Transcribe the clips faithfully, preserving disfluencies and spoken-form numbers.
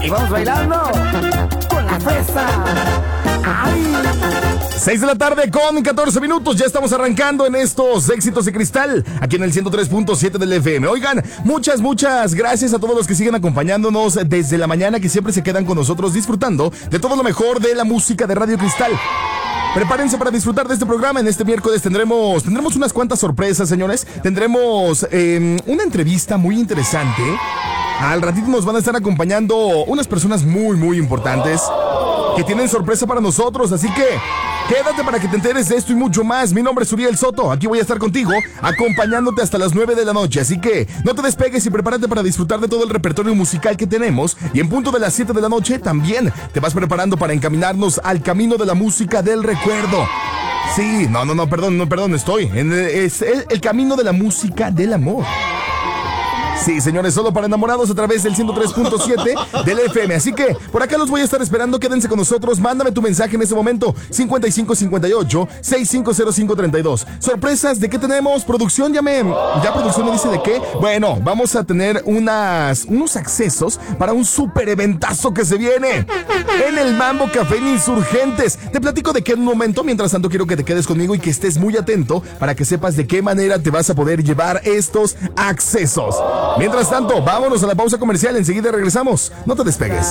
y vamos bailando con la fresa. ¡Ay! seis de la tarde con catorce minutos, ya estamos arrancando en estos éxitos de cristal, aquí en el ciento tres punto siete del F M. Oigan, muchas, muchas gracias a todos los que siguen acompañándonos desde la mañana, que siempre se quedan con nosotros disfrutando de todo lo mejor de la música de Radio Cristal. Prepárense para disfrutar de este programa. En este miércoles tendremos, tendremos unas cuantas sorpresas, señores. Tendremos eh, una entrevista muy interesante. Al ratito nos van a estar acompañando unas personas muy, muy importantes que tienen sorpresa para nosotros, así que quédate para que te enteres de esto y mucho más. Mi nombre es Uriel Soto, aquí voy a estar contigo, acompañándote hasta las nueve de la noche, así que no te despegues y prepárate para disfrutar de todo el repertorio musical que tenemos. Y en punto de las siete de la noche también te vas preparando para encaminarnos al camino de la música del recuerdo. Sí, no, no, no, perdón, no, perdón, estoy en el, es el, el camino de la música del amor. Sí, señores, solo para enamorados a través del ciento tres punto siete del F M. Así que por acá los voy a estar esperando. Quédense con nosotros. Mándame tu mensaje en este momento. cincuenta y cinco cincuenta y ocho, sesenta y cinco cero cinco treinta y dos. Sorpresas, ¿de qué tenemos? Producción, ya me... ¿Ya producción me dice de qué? Bueno, vamos a tener unas... unos accesos para un super eventazo que se viene en el Mambo Café en Insurgentes. Te platico de qué en un momento. Mientras tanto, quiero que te quedes conmigo y que estés muy atento para que sepas de qué manera te vas a poder llevar estos accesos. Mientras tanto, vámonos a la pausa comercial. Enseguida regresamos. No te despegues.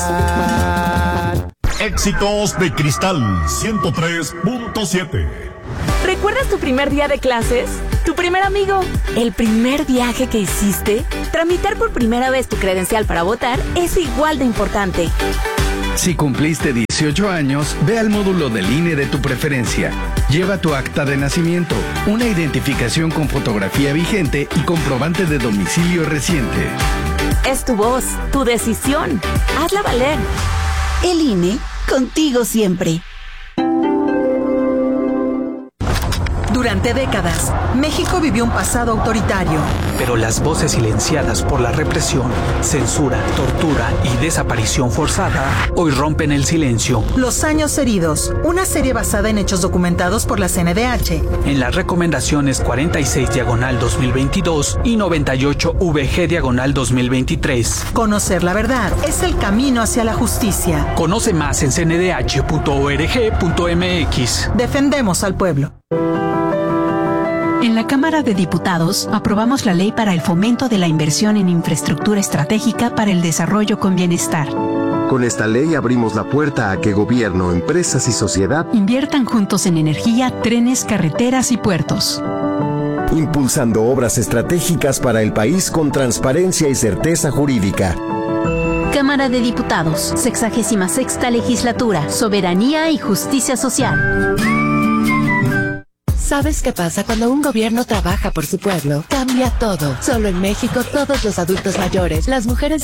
Éxitos de Cristal ciento tres punto siete. ¿Recuerdas tu primer día de clases? ¿Tu primer amigo? ¿El primer viaje que hiciste? Tramitar por primera vez tu credencial para votar es igual de importante. Si cumpliste dieciocho años, ve al módulo del I N E de tu preferencia. Lleva tu acta de nacimiento, una identificación con fotografía vigente y comprobante de domicilio reciente. Es tu voz, tu decisión. Hazla valer. El I N E, contigo siempre. Durante décadas, México vivió un pasado autoritario. Pero las voces silenciadas por la represión, censura, tortura y desaparición forzada hoy rompen el silencio. Los años heridos, una serie basada en hechos documentados por la C N D H. En las recomendaciones cuarenta y seis diagonal dos mil veintidós y noventa y ocho V G diagonal dos mil veintitrés. Conocer la verdad es el camino hacia la justicia. Conoce más en c n d h punto org punto m x. Defendemos al pueblo. En la Cámara de Diputados aprobamos la ley para el fomento de la inversión en infraestructura estratégica para el desarrollo con bienestar. Con esta ley abrimos la puerta a que gobierno, empresas y sociedad inviertan juntos en energía, trenes, carreteras y puertos. Impulsando obras estratégicas para el país con transparencia y certeza jurídica. Cámara de Diputados, sexagésima sexta legislatura, soberanía y justicia social. ¿Sabes qué pasa cuando un gobierno trabaja por su pueblo? Cambia todo. Solo en México, todos los adultos mayores, las mujeres